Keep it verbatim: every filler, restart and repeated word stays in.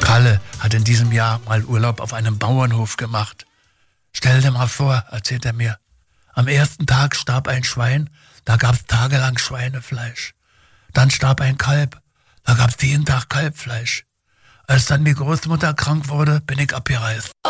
Kalle hat in diesem Jahr mal Urlaub auf einem Bauernhof gemacht. Stell dir mal vor, erzählt er mir, am ersten Tag starb ein Schwein, da gab's tagelang Schweinefleisch. Dann starb ein Kalb, da gab's jeden Tag Kalbfleisch. Als dann die Großmutter krank wurde, bin ich abgereist.